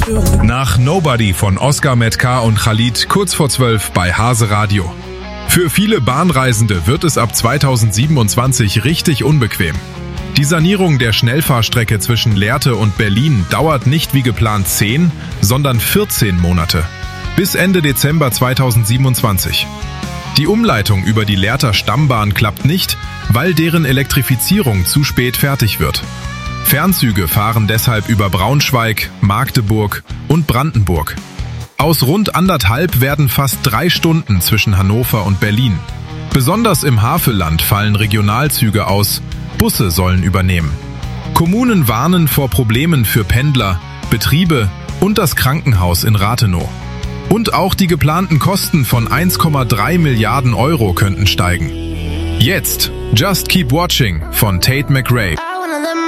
Nach Nobody von Oscar Metkar und Khalid kurz vor 12 bei Hase Radio. Für viele Bahnreisende wird es ab 2027 richtig unbequem. Die Sanierung der Schnellfahrstrecke zwischen Lehrte und Berlin dauert nicht wie geplant 10, sondern 14 Monate. Bis Ende Dezember 2027. Die Umleitung über die Lehrter Stammbahn klappt nicht, weil deren Elektrifizierung zu spät fertig wird. Fernzüge fahren deshalb über Braunschweig, Magdeburg und Brandenburg. Aus rund 1,5 werden fast 3 Stunden zwischen Hannover und Berlin. Besonders im Havelland fallen Regionalzüge aus, Busse sollen übernehmen. Kommunen warnen vor Problemen für Pendler, Betriebe und das Krankenhaus in Rathenow. Und auch die geplanten Kosten von 1,3 Milliarden Euro könnten steigen. Jetzt Just Keep Watching von Tate McRae.